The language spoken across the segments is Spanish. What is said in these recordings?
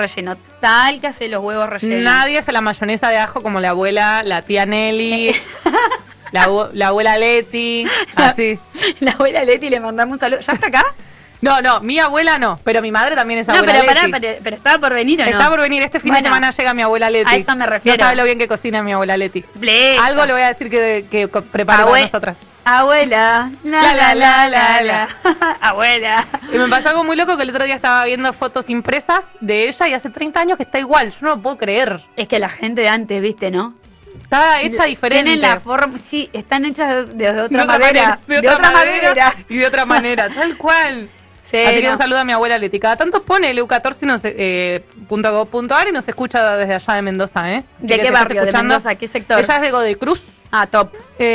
relleno. Tal que hace los huevos rellenos. Nadie hace la mayonesa de ajo como la abuela, la tía Nelly, la abuela Leti, así. La abuela Leti, le mandamos un saludo. ¿Ya está acá? No, mi abuela no, pero mi madre también es abuela pero Leti. pero estaba por venir, ¿o no? Está por venir, este fin de semana llega mi abuela Leti. A eso me refiero. No sabe lo bien que cocina mi abuela Leti. Blesa. Algo le voy a decir que prepare para nosotras. Abuela, la. Abuela. Y me pasó algo muy loco que el otro día estaba viendo fotos impresas de ella y hace 30 años que está igual. Yo no lo puedo creer. Es que la gente de antes, viste, ¿no? Está hecha diferente. Tienen la forma, sí, están hechas de otra madera. De otra madera. Y de otra manera, tal cual. Sí, así que un saludo a mi abuela Leti. Cada tanto pone leu14.gov.ar y nos escucha desde allá de Mendoza, ¿eh? ¿De qué barrio? ¿De Mendoza? ¿Qué sector? Ella es de Godecruz. Ah, top.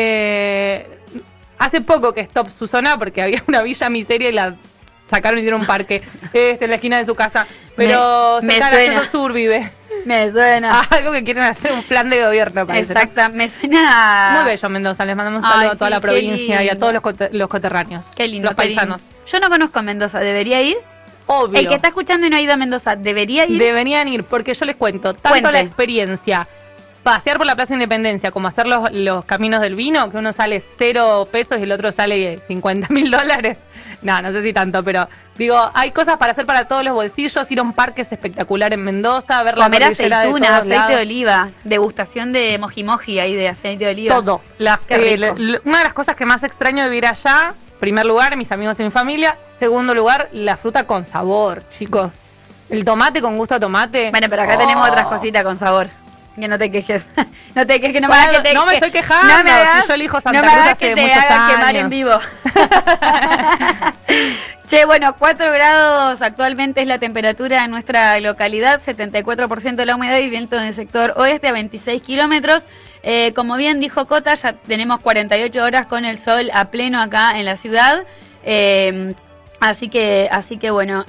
Hace poco que stop su zona porque había una villa miseria y la sacaron y hicieron un parque en la esquina de su casa. Pero cerca del acceso sur vive. Me suena. Algo que quieren hacer, un plan de gobierno, parece. Exacto, me suena. Muy bello Mendoza, les mandamos un saludo a toda la provincia y a todos los coterráneos. Qué lindo. Los paisanos. Yo no conozco Mendoza, ¿debería ir? Obvio. El que está escuchando y no ha ido a Mendoza, ¿debería ir? Deberían ir, porque yo les cuento, tanto la experiencia, pasear por la Plaza Independencia, como hacer los caminos del vino, que uno sale 0 pesos y el otro sale $50.000. No sé si tanto, pero digo, hay cosas para hacer para todos los bolsillos, ir a un parque es espectacular en Mendoza, ver comer la cordillera aceituna, de todos aceite lados. de oliva, degustación de moji ahí de aceite de oliva. Todo. Una de las cosas que más extraño de vivir allá, primer lugar, mis amigos y mi familia, segundo lugar, la fruta con sabor, chicos. El tomate con gusto a tomate. Bueno, pero acá tenemos otras cositas con sabor. Que no te quejes. No te quejes, no me hagas que te... No me estoy quejando, no me hagas, si yo elijo Santa no me Cruz hagas hace que te muchos hagan años. quemar en vivo. Che, bueno, 4 grados actualmente es la temperatura en nuestra localidad, 74% de la humedad y viento en el sector oeste a 26 kilómetros. Como bien dijo Cota, ya tenemos 48 horas con el sol a pleno acá en la ciudad. Así que bueno,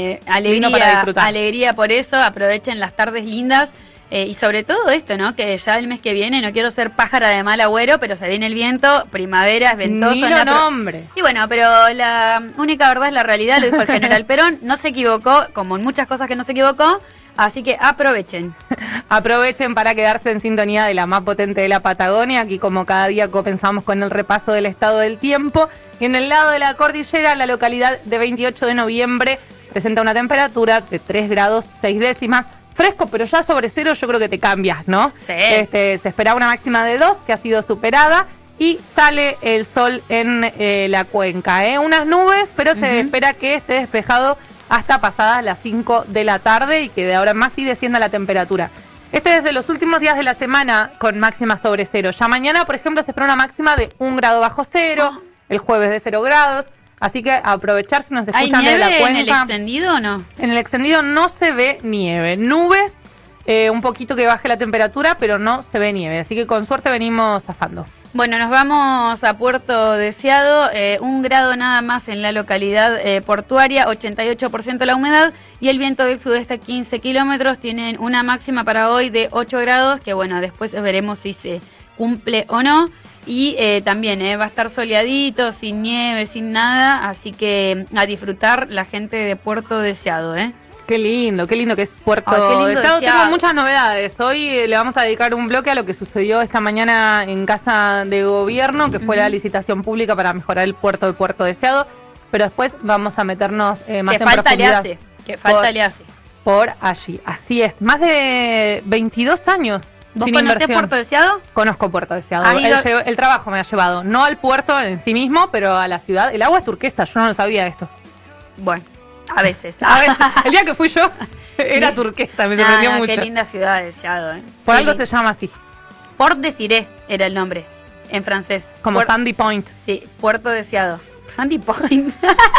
alegría por eso, aprovechen las tardes lindas. Y sobre todo esto, ¿no? Que ya el mes que viene, no quiero ser pájara de mal agüero, pero se viene el viento, primavera, es ventoso. Ni los nombres. Y bueno, pero la única verdad es la realidad, lo dijo el general Perón, no se equivocó, como en muchas cosas que no se equivocó, así que aprovechen. Aprovechen para quedarse en sintonía de la más potente de la Patagonia, aquí como cada día comenzamos con el repaso del estado del tiempo. Y en el lado de la cordillera, la localidad de 28 de noviembre presenta una temperatura de 3 grados 6 décimas. Fresco, pero ya sobre cero yo creo que te cambias, ¿no? Sí. Se esperaba una máxima de 2, que ha sido superada, y sale el sol en la cuenca. Unas nubes, pero se espera que esté despejado hasta pasadas las 5 de la tarde y que de ahora en más sí descienda la temperatura. Desde los últimos días de la semana con máxima sobre cero. Ya mañana, por ejemplo, se espera una máxima de 1 grado bajo cero, el jueves de 0 grados. Así que aprovechar si nos escuchan de la cuenca. ¿Hay nieve en el extendido o no? En el extendido no se ve nieve. Nubes, un poquito que baje la temperatura, pero no se ve nieve. Así que con suerte venimos zafando. Bueno, nos vamos a Puerto Deseado, 1 grado nada más en la localidad portuaria, 88% la humedad y el viento del sudeste 15 kilómetros. Tienen una máxima para hoy de 8 grados, que bueno, después veremos si se cumple o no. Y también va a estar soleadito, sin nieve, sin nada, así que a disfrutar la gente de Puerto Deseado, Qué lindo que es Puerto Deseado. Tengo muchas novedades. Hoy le vamos a dedicar un bloque a lo que sucedió esta mañana en Casa de Gobierno, que fue la licitación pública para mejorar el puerto de Puerto Deseado. Pero después vamos a meternos más en profundidad. Que falta le hace. Por allí. Así es. Más de 22 años. ¿Vos conocés Puerto Deseado? Conozco Puerto Deseado. El trabajo me ha llevado, no al puerto en sí mismo, pero a la ciudad. El agua es turquesa, yo no lo sabía esto. Bueno, a veces. El día que fui yo era turquesa, me sorprendió mucho. Qué linda ciudad Deseado, Por algo se llama así. Port Desiré era el nombre, en francés. Como Sandy Point. Sí, Puerto Deseado. Sandy Point.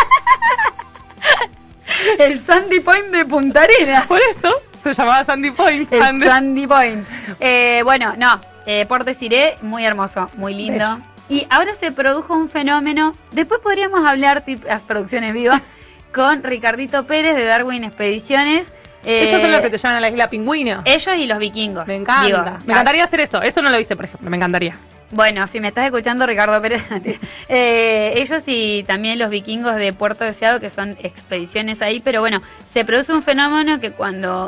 El Sandy Point de Punta Arenas. Por eso se llamaba Sandy Point. Sandy Point. Port Desiré, muy hermoso, muy lindo. Bello. Y ahora se produjo un fenómeno. Después podríamos hablar, las producciones vivas, con Ricardito Pérez de Darwin Expediciones. Ellos son los que te llevan a la isla Pingüino. Ellos y los vikingos. Me encanta. Me encantaría hacer eso. Eso no lo hice, por ejemplo. Me encantaría. Bueno, si me estás escuchando, Ricardo Pérez, ellos y también los vikingos de Puerto Deseado, que son expediciones ahí, pero bueno, se produce un fenómeno que cuando